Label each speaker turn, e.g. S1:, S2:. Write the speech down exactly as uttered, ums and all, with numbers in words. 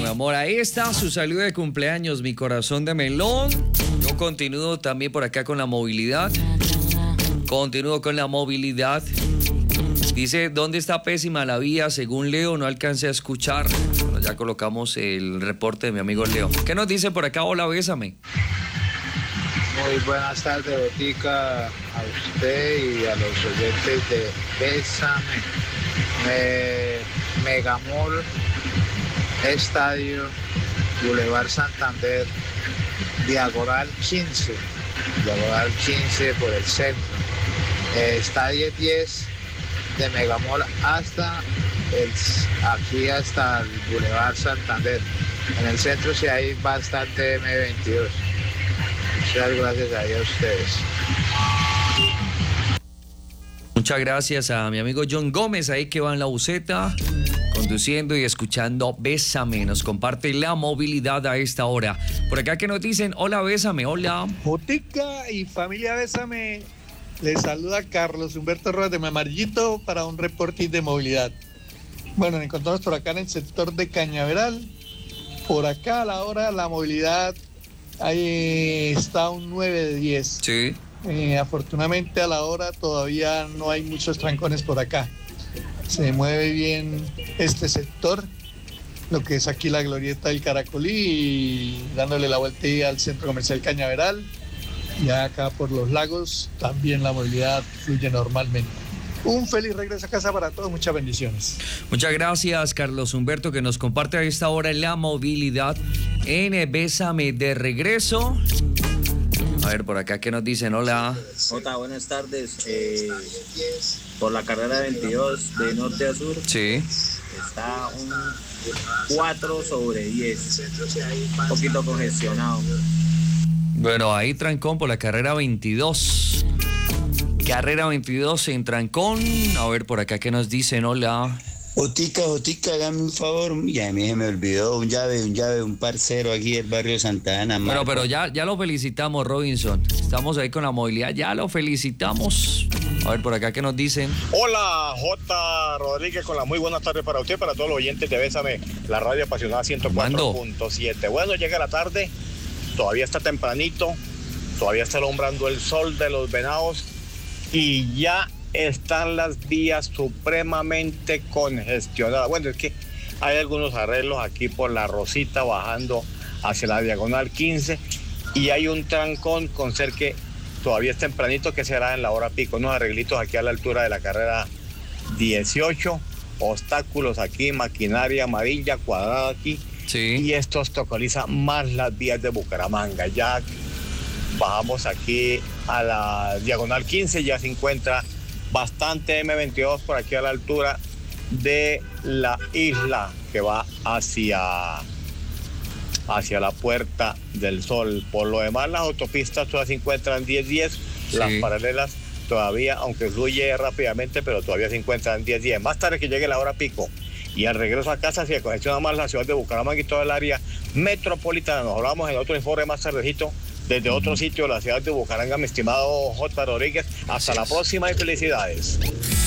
S1: mi amor. Ahí está su saludo de cumpleaños, mi corazón de melón. Yo continúo también por acá con la movilidad. Continúo con la movilidad. Dice, ¿dónde está pésima la vía? Según Leo, no alcancé a escuchar. Bueno, ya colocamos el reporte de mi amigo Leo. ¿Qué nos dice por acá? Hola, bésame.
S2: Muy buenas tardes, Botica, a usted y a los oyentes de Bésame. Me, Megamall, Estadio, Boulevard Santander, Diagonal quince, Diagonal quince por el centro. Eh, está diez diez de Megamall hasta el, aquí hasta el Boulevard Santander. En el centro sí hay bastante eme veintidós. Muchas gracias a Dios a ustedes.
S1: Muchas gracias a mi amigo John Gómez, ahí que va en la buseta, conduciendo y escuchando Bésame. Nos comparte la movilidad a esta hora. Por acá que nos dicen, hola, Bésame, hola.
S3: Botica y familia Bésame, les saluda Carlos Humberto Rojas de Mamarillito para un reporte de movilidad. Bueno, nos encontramos por acá en el sector de Cañaveral. Por acá a la hora la movilidad, ahí está un nueve de diez.
S1: Sí.
S3: Eh, afortunadamente a la hora todavía no hay muchos trancones por acá. Se mueve bien este sector, lo que es aquí la glorieta del Caracolí, y dándole la vuelta ahí al centro comercial Cañaveral. Ya acá por los lagos también la movilidad fluye normalmente. Un feliz regreso a casa para todos, muchas bendiciones.
S1: Muchas gracias, Carlos Humberto, que nos comparte a esta hora la movilidad en Bésame de regreso. A ver, por acá, ¿qué nos dicen? Hola.
S4: Jota, buenas tardes. Eh, por la carrera veintidós de norte a sur.
S1: Sí.
S4: Está un cuatro sobre diez. Un poquito congestionado.
S1: Bueno, ahí trancón por la carrera veintidós. Carrera veintidós en trancón. A ver, por acá, ¿qué nos dicen? Hola.
S5: Botica, Botica, hágame un favor. Ya a mí se me olvidó un llave, un llave, un parcero aquí del barrio Santa Ana.
S1: Bueno, pero ya, ya lo felicitamos, Robinson. Estamos ahí con la movilidad, ya lo felicitamos. A ver, por acá, ¿qué nos dicen?
S6: Hola, J. Rodríguez, con la muy buenas tardes para usted, para todos los oyentes de Bésame, la radio apasionada ciento cuatro punto siete. Bueno, llega la tarde, todavía está tempranito, todavía está alumbrando el sol de los Venados y ya están las vías supremamente congestionadas. Bueno, es que hay algunos arreglos aquí por la Rosita bajando hacia la diagonal quince y hay un trancón con ser que todavía es tempranito, que será en la hora pico, unos arreglitos aquí a la altura de la carrera dieciocho, obstáculos aquí, maquinaria amarilla cuadrada aquí,
S1: sí.
S6: Y esto obstaculiza más las vías de Bucaramanga. Ya bajamos aquí a la diagonal quince, ya se encuentra bastante eme veintidós por aquí a la altura de la isla que va hacia, hacia la Puerta del Sol. Por lo demás, las autopistas todavía se encuentran diez diez, sí. Las paralelas todavía, aunque fluye rápidamente, pero todavía se encuentran diez diez. Más tarde que llegue la hora pico y al regreso a casa se congestiona más la ciudad de Bucaramanga y toda el área metropolitana. Nos hablamos en otro informe más tardecito desde otro sitio de la ciudad de Bucaramanga, mi estimado J. Rodríguez. Hasta la próxima y felicidades.